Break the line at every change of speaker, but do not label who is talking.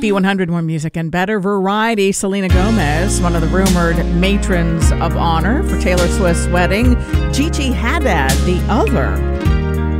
B100, more music and better variety. Selena Gomez, one of the rumored matrons of honor for Taylor Swift's wedding. Gigi Hadid, the other.